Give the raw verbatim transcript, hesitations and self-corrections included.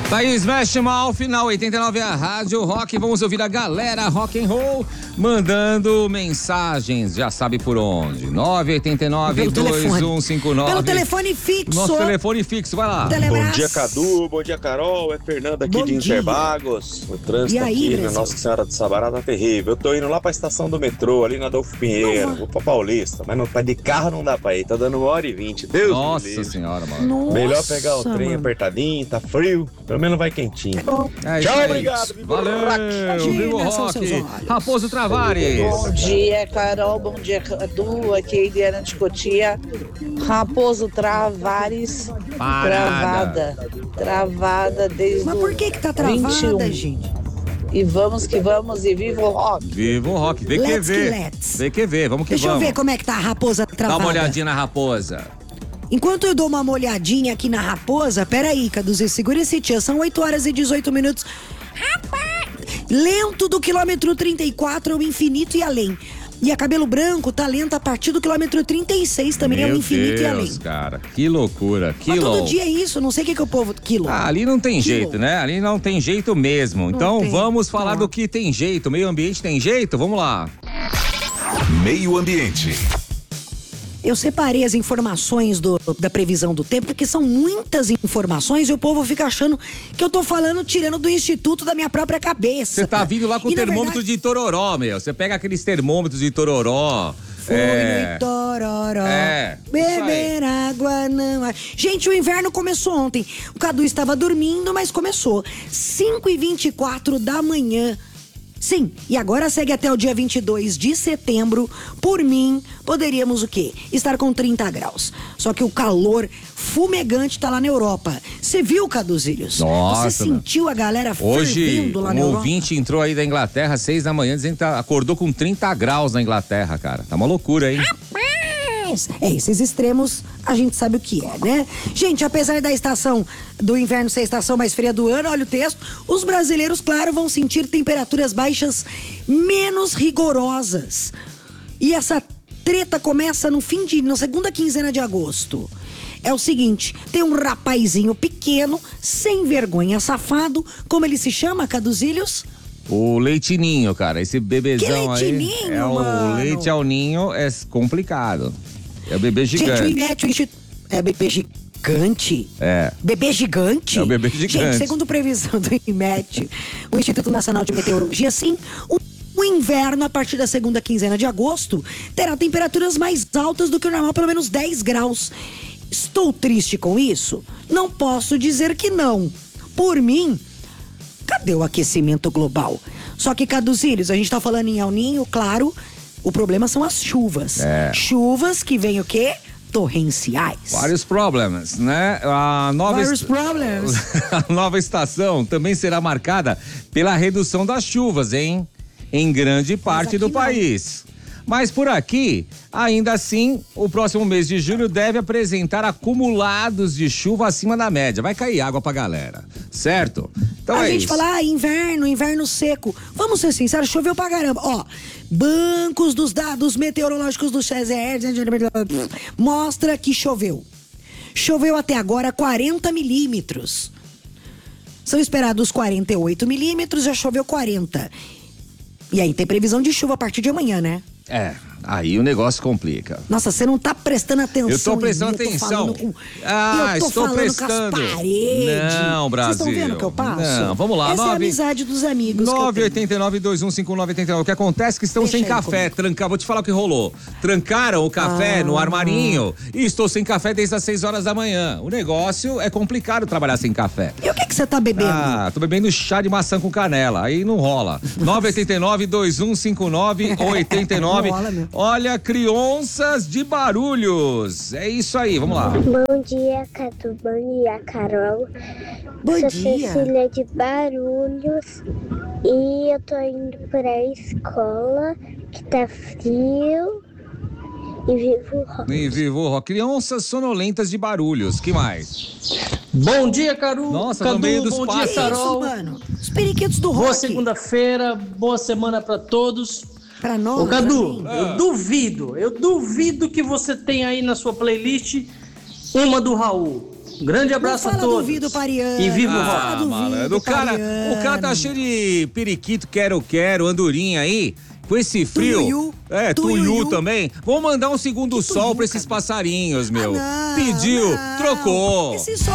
Thaís Smash Mouth, final oitenta e nove, a Rádio Rock. Vamos ouvir a galera rock and roll mandando mensagens, já sabe por onde. nove oito nove, dois um cinco nove. Pelo telefone fixo. Nosso telefone fixo, vai lá. Bom dia, Cadu. Bom dia, Carol. É Fernanda aqui Bom de dia. Interlagos. O trânsito aí, aqui na Brasil? Nossa Senhora do Sabará tá terrível. Eu tô indo lá pra estação do metrô, ali na Adolfo Pinheiro. Vou pra Paulista, mas não, de carro não dá pra ir. Tá dando uma hora e vinte. Deus Nossa me livre. senhora, mano. Nossa, Melhor pegar o trem mano. apertadinho, tá frio. Pelo menos vai quentinho. É isso Tchau, aí. obrigado. Viva o rock. Valeu, Vivo Imagina, são seus Rock. olhos. Raposo Travares. Bom dia, Carol. Bom dia, Cadu. Aqui é Eliana de Cotia. Raposo Travares. Parada. Travada. Travada desde Mas por que que tá travada, vinte e um. gente? E vamos que vamos e viva o rock. Vivo Rock. Let's que V Q V. let's. V Q V, vamos que Deixa vamos. eu ver como é que tá a raposa Dá travada. uma olhadinha na Raposa. Enquanto eu dou uma olhadinha aqui na raposa, peraí, Caduzinho, segura esse tia, são oito horas e dezoito minutos. Rapaz! Lento do quilômetro trinta e quatro ao infinito e além. E a Cabelo Branco tá lenta a partir do quilômetro trinta e seis, também Meu ao infinito Deus, e além. cara, que loucura. Que Mas todo lou- dia é isso, não sei o que que o povo... Quilo. Ah, ali não tem Quilo. jeito, né? Ali não tem jeito mesmo. Então tem. vamos falar Tá. do que tem jeito. Meio ambiente tem jeito? Vamos lá. Meio Ambiente. Eu separei as informações do, da previsão do tempo, porque são muitas informações e o povo fica achando que eu tô falando, tirando do instituto da minha própria cabeça. Você tá vindo lá com o E, na termômetro verdade, de Tororó, meu. Você pega aqueles termômetros de Tororó. Foi É. no Itororó, É, isso beber água não... há- Gente, o inverno começou ontem. O Cadu estava dormindo, mas começou. cinco e vinte e quatro da manhã. Sim, e agora segue até o dia vinte e dois de setembro. Por mim, poderíamos o quê? Estar com trinta graus. Só que o calor fumegante tá lá na Europa. Você viu, Caduzílios? Nossa, Você meu. sentiu a galera Hoje, fervendo lá na um Europa? ouvinte entrou aí da Inglaterra, seis da manhã, dizendo que tá- acordou com trinta graus na Inglaterra, cara. Tá uma loucura, hein? É, esses extremos a gente sabe o que é, né? Gente, apesar da estação do inverno ser a estação mais fria do ano, olha o texto, os brasileiros, claro, vão sentir temperaturas baixas menos rigorosas. E essa treta começa no fim de, na segunda quinzena de agosto. É o seguinte, tem um rapazinho pequeno, sem vergonha, safado, como ele se chama, Caduzílios? O leitinho, cara, esse bebezão Que aí. leitinho, é o mano? leite ao ninho, é complicado. É o bebê Gente, o gigante. IMET, o Instituto... É bebê gigante? É. Bebê gigante? É o bebê gigante. Gente, segundo previsão do IMET, o Instituto Nacional de Meteorologia, sim, o, o inverno, a partir da segunda quinzena de agosto, terá temperaturas mais altas do que o normal, pelo menos dez graus. Estou triste com isso? Não posso dizer que não. Por mim, cadê o aquecimento global? Só que, Caduzílios, a gente tá falando em El Ninho, claro, o problema são as chuvas. É. Chuvas que vêm o quê? Torrenciais. Vários problemas, né? A nova, Vários est- problemas. a nova estação também será marcada pela redução das chuvas, hein? Em grande parte aqui do não. país. Mas por aqui, ainda assim, o próximo mês de julho deve apresentar acumulados de chuva acima da média. Vai cair água pra galera, certo? Então a é gente isso. fala, ah, inverno, inverno seco. Vamos ser sinceros, choveu pra caramba. Ó, bancos dos dados meteorológicos do César mostra que choveu. Choveu até agora quarenta milímetros. São esperados quarenta e oito milímetros, já choveu quarenta. E aí tem previsão de chuva a partir de amanhã, né? É, aí o negócio complica. Nossa, você não tá prestando atenção. Eu tô prestando em mim, eu tô atenção. falando com- Ah, eu tô estou falando prestando. Com as paredes. Não, Brasil. Vocês estão vendo o que eu passo? Não, vamos lá. Essa é a nove- amizade dos amigos. nove oito nove, dois um cinco nove oito nove. O que acontece é que estão Deixa sem aí café. comigo. Trancar, vou te falar o que rolou. Trancaram o café Ah. no armarinho e estou sem café desde as seis horas da manhã. O negócio é complicado trabalhar sem café. E o que que você tá bebendo? Ah, tô bebendo chá de maçã com canela. Aí não rola. nove oito nove, dois um cinco nove oito nove. Não rola mesmo. Olha, crianças de Barulhos. É isso aí, vamos lá. Bom dia, Catu. Bom dia, Carol. Bom Sou dia. Cecília de Barulhos e eu tô indo pra escola que tá frio e vivo rock. E vivo, Rock. Crianças sonolentas de Barulhos. Que mais? Bom dia, Caru. Nossa, Cadu, no meio dos bom pássaros. dia, Carol. Isso, mano. Os periquitos do rock. Boa segunda-feira, boa semana pra todos. Pra nós. Ô, Cadu, pra mim. eu duvido, eu duvido que você tenha aí na sua playlist uma do Raul. Grande abraço Não a fala todos. duvido, Pariano. E viva o Não rock. fala Ah, duvido, malandro, o cara, Pariano. o cara tá cheio de periquito, quero, quero, andorinha aí. Com esse frio. Tuiuiu. É, Tuiuiu. tuiu também. Vamos mandar um segundo Que sol tuiu, pra esses cara? passarinhos, meu. Ah, não, Pediu, não. trocou. Esse sol